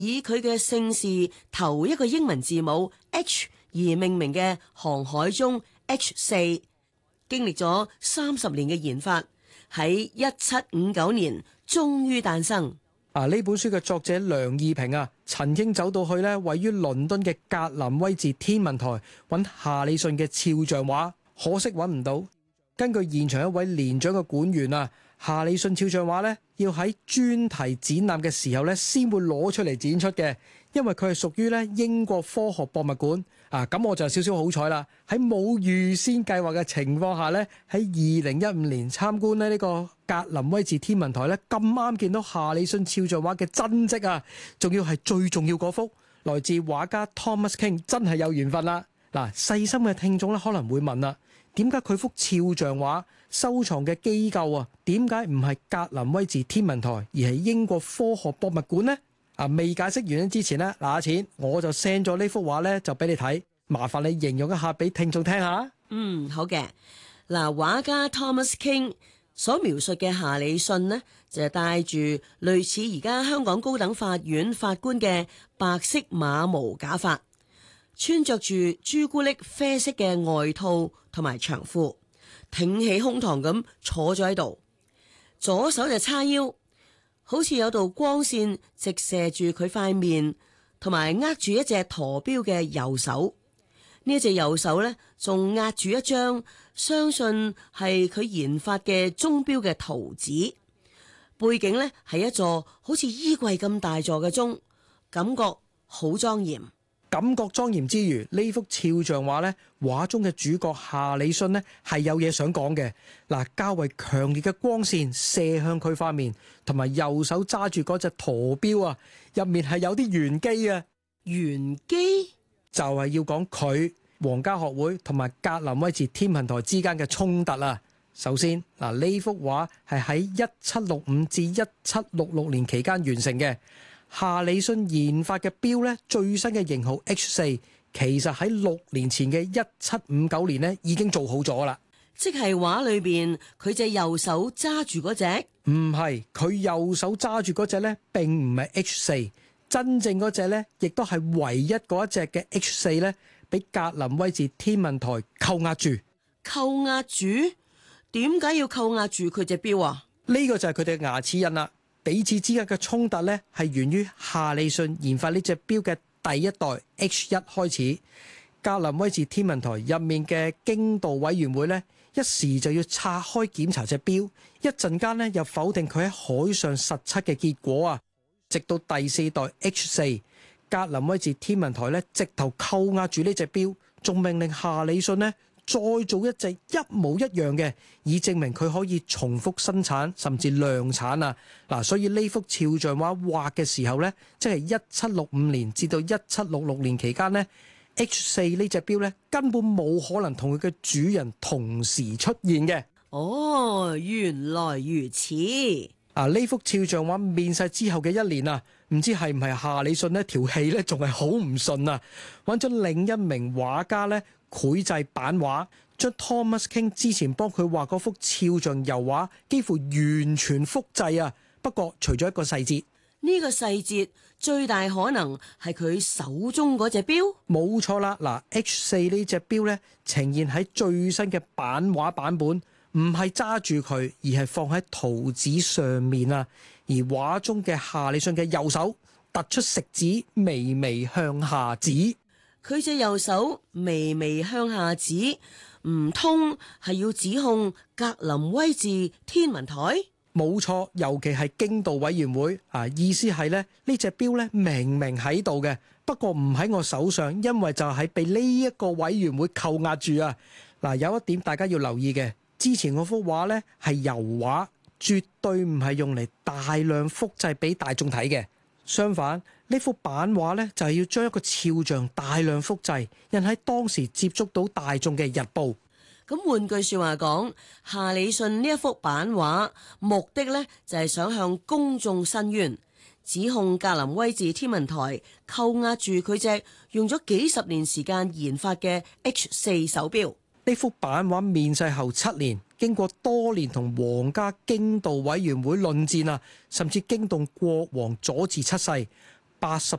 以佢嘅姓氏頭一個英文字母 H 而命名嘅航海鐘 H4，經歷咗30年嘅研發，喺1759年終於誕生。 呢本書嘅作者梁義平啊，曾經走到去咧位於倫敦嘅格林威治天文台揾夏里遜嘅肖像畫，可惜揾唔到。根據現場一位年長嘅管員啊，夏里遜肖像畫咧要喺專題展覽嘅時候咧先會攞出嚟展出嘅，因為佢係屬於咧英國科學博物館。咁我就少少好彩啦，喺冇預先計劃嘅情況下咧，喺2015年參觀呢個格林威治天文台咧，咁啱見到夏里遜肖像畫嘅真跡啊，仲要係最重要嗰幅，來自畫家 Thomas King， 真係有緣分啦。細心嘅聽眾咧可能會問啦，點解佢幅肖像畫收藏嘅機構啊，點解唔係格林威治天文台，而係英國科學博物館呢？未解釋原因之前呢，嗱，阿錢我就 send 咗呢幅畫咧，就俾你睇，麻煩你形容一下俾聽眾聽下。 好嘅。畫家 Thomas King 所描述嘅夏里遜呢，就係戴住類似而家香港高等法院法官嘅白色馬毛假髮，穿着住朱古力啡色嘅外套同埋長褲，挺起胸膛咁坐咗喺度，左手就叉腰，好似有道光線直射住佢塊面，同埋握住一隻駝標嘅右手。呢一隻右手呢，仲握住一張相信係佢研發嘅鐘錶嘅圖紙，背景呢係一座好似衣櫃咁大座嘅鐘，感覺好莊嚴。 感覺莊嚴之餘，呢幅肖像畫呢，畫中嘅主角夏里遜呢係有嘢想講嘅。較為強烈嘅光線射向佢塊面，同埋右手揸住嗰隻駝錶啊，入面係有啲玄機啊。 玄機就係要講佢皇家學會同埋格林威治天文台之間嘅衝突啊。首先呢幅畫係喺1765至1766年期間完成嘅。夏里遜研發嘅錶咧，最新嘅型號 H4， 其實喺6年前嘅1759年咧已經做好咗啦。 即係畫裏邊佢隻右手揸住嗰隻？ 唔係，佢右手揸住嗰隻咧，並唔係 H4， 真正嗰隻咧，亦都係唯一嗰一隻嘅 H4咧，俾格林威治天文台扣押住。 扣押住？點解要扣押住佢隻錶啊？ 呢個就係佢哋嘅牙齒印啦。彼此之間嘅衝突咧，係源於夏里遜研發呢隻錶嘅第一代 H1 開始。格林威治天文台入面嘅經度委員會咧，一時就要拆開檢查隻錶，一陣間咧又否定佢喺海上實測嘅結果啊。直到第4代 H4， 格林威治天文台咧直頭扣押住呢隻錶，仲命令夏里遜咧再做一隻一模一樣嘅，以證明佢可以重複生產甚至量產啊！所以呢幅肖像畫畫嘅時候呢，即係1765年至到1766年期間呢， H4 呢隻錶呢根本冇可能同佢嘅主人同時出現嘅。 哦，原來如此。 呢幅肖像畫面世之後嘅一年啊，唔知係唔係夏里遜呢條氣呢仲係好唔順啊，揾咗另一名畫家呢繪製版畫，將 Thomas King 之前幫佢畫嗰幅肖像油畫幾乎完全複製啊。不過除咗一個細節， 呢個細節最大可能係佢手中嗰隻錶。冇錯啦。H4 呢隻錶呢呈現喺最新嘅版畫版本，唔係揸住佢，而係放喺圖紙上面啊。而畫中嘅夏里遜嘅右手突出食指微微向下指。 佢隻右手微微向下指，唔通係要指控格林威治天文台？ 冇錯，尤其係經度委員會意思係咧，呢隻錶咧明明喺度嘅，不過唔喺我手上，因為就係被呢一個委員會扣押住啊。有一點大家要留意嘅，之前嗰幅畫咧係油畫，絕對唔係用嚟大量複製俾大眾睇嘅。相反，呢幅版畫咧就係要將一個肖像大量複製，印喺當時接觸到大眾嘅日報。咁換句說話講， 夏里遜呢一幅版畫目的咧就係想向公眾申冤，指控格林威治天文台扣押住佢隻用咗幾十年時間研發嘅 H4 手錶。 呢幅版畫面世後7年，經過多年同皇家經度委員會論戰啊，甚至驚動國王佐治7世， 80